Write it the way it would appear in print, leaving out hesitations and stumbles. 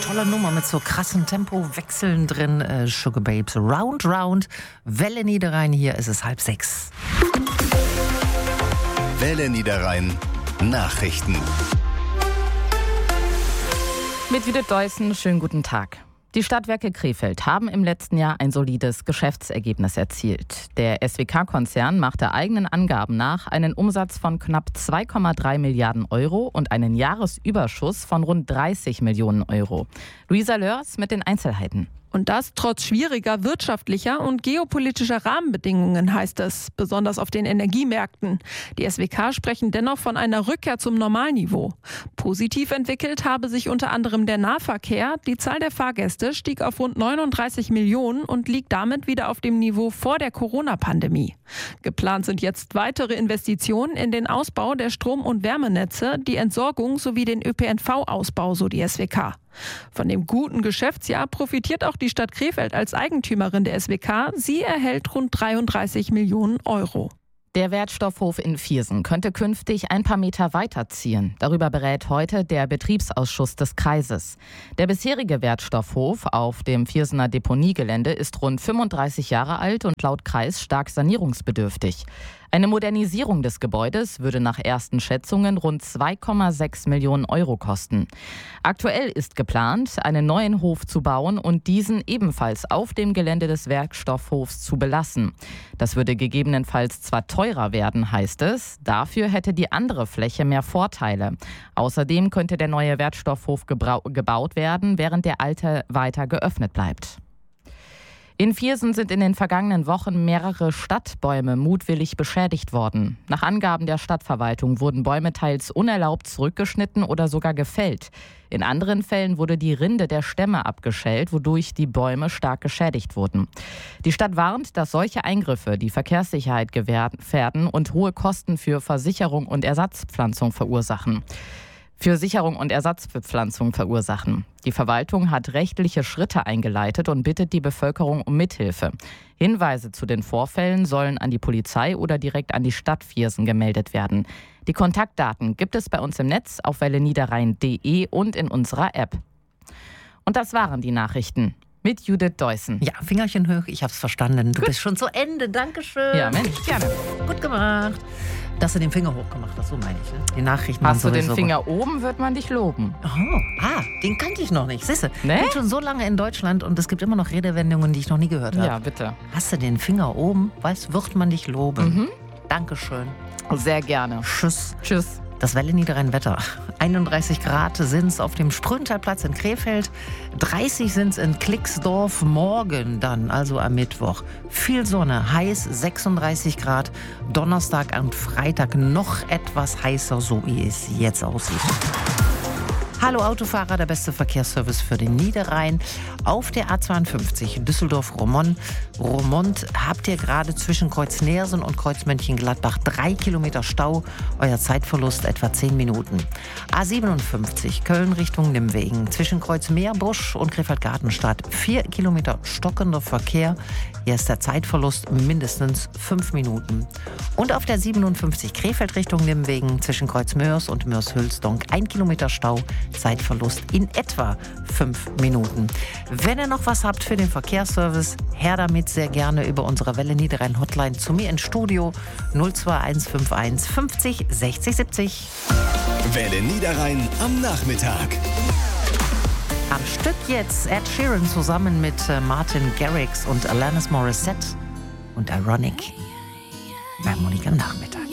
tolle Nummer mit so krassen Tempowechseln drin. Sugar Babes, Round Round. Welle Niederrhein, hier ist es 5:30. Welle Niederrhein Nachrichten. Mit Judith Deussen, schönen guten Tag. Die Stadtwerke Krefeld haben im letzten Jahr ein solides Geschäftsergebnis erzielt. Der SWK-Konzern machte eigenen Angaben nach einen Umsatz von knapp 2,3 Milliarden Euro und einen Jahresüberschuss von rund 30 Millionen Euro. Luisa Lörs mit den Einzelheiten. Und das trotz schwieriger wirtschaftlicher und geopolitischer Rahmenbedingungen, heißt es, besonders auf den Energiemärkten. Die SWK sprechen dennoch von einer Rückkehr zum Normalniveau. Positiv entwickelt habe sich unter anderem der Nahverkehr. Die Zahl der Fahrgäste stieg auf rund 39 Millionen und liegt damit wieder auf dem Niveau vor der Corona-Pandemie. Geplant sind jetzt weitere Investitionen in den Ausbau der Strom- und Wärmenetze, die Entsorgung sowie den ÖPNV-Ausbau, so die SWK. Von dem guten Geschäftsjahr profitiert auch die Stadt Krefeld als Eigentümerin der SWK. Sie erhält rund 33 Millionen Euro. Der Wertstoffhof in Viersen könnte künftig ein paar Meter weiterziehen. Darüber berät heute der Betriebsausschuss des Kreises. Der bisherige Wertstoffhof auf dem Viersener Deponiegelände ist rund 35 Jahre alt und laut Kreis stark sanierungsbedürftig. Eine Modernisierung des Gebäudes würde nach ersten Schätzungen rund 2,6 Millionen Euro kosten. Aktuell ist geplant, einen neuen Hof zu bauen und diesen ebenfalls auf dem Gelände des Werkstoffhofs zu belassen. Das würde gegebenenfalls zwar teurer werden, heißt es, dafür hätte die andere Fläche mehr Vorteile. Außerdem könnte der neue Wertstoffhof gebaut werden, während der alte weiter geöffnet bleibt. In Viersen sind in den vergangenen Wochen mehrere Stadtbäume mutwillig beschädigt worden. Nach Angaben der Stadtverwaltung wurden Bäume teils unerlaubt zurückgeschnitten oder sogar gefällt. In anderen Fällen wurde die Rinde der Stämme abgeschält, wodurch die Bäume stark geschädigt wurden. Die Stadt warnt, dass solche Eingriffe die Verkehrssicherheit gefährden und hohe Kosten für Versicherung und Ersatzpflanzung verursachen. Die Verwaltung hat rechtliche Schritte eingeleitet und bittet die Bevölkerung um Mithilfe. Hinweise zu den Vorfällen sollen an die Polizei oder direkt an die Stadt Viersen gemeldet werden. Die Kontaktdaten gibt es bei uns im Netz auf welleniederrhein.de und in unserer App. Und das waren die Nachrichten. Mit Judith Deussen. Ja, Fingerchen hoch, ich hab's verstanden. Du bist schon zu Ende, Dankeschön. Ja, Mensch, gerne. Gut gemacht. Dass du den Finger hoch gemacht hast, so meine ich. Ne? Die Nachrichten Hast du den sowieso Finger oben, wird man dich loben. Den kannte ich noch nicht. Siehste, Ne? ich bin schon so lange in Deutschland und es gibt immer noch Redewendungen, die ich noch nie gehört habe. Ja, bitte. Hast du den Finger oben, wird man dich loben. Dankeschön. Sehr gerne. Tschüss. Tschüss. Das Welle Niederrhein Wetter. 31 Grad sind es auf dem Spröntalplatz in Krefeld. 30 sind es in Klicksdorf. Morgen dann, also am Mittwoch. Viel Sonne, heiß 36 Grad. Donnerstag und Freitag noch etwas heißer, so wie es jetzt aussieht. Hallo Autofahrer, der beste Verkehrsservice für den Niederrhein. Auf der A52 Düsseldorf-Roermond habt ihr gerade zwischen Kreuz Neersen und Kreuz Mönchengladbach 3 Kilometer Stau. Euer Zeitverlust etwa 10 Minuten. A57 Köln Richtung Nimwegen zwischen Kreuz Meerbusch und Krefeld-Gartenstadt 4 Kilometer stockender Verkehr. Hier ist der Zeitverlust mindestens 5 Minuten. Und auf der 57 Krefeld Richtung Nimwegen zwischen Kreuz Mörs und Mörs-Hülsdonk 1 Kilometer Stau. Zeitverlust in etwa 5 Minuten. Wenn ihr noch was habt für den Verkehrsservice, her damit sehr gerne über unsere Welle Niederrhein Hotline zu mir ins Studio 02151 50 60 70. Welle Niederrhein am Nachmittag. Am Stück jetzt Ed Sheeran zusammen mit Martin Garrix und Alanis Morissette und Ironic bei Monik am Nachmittag.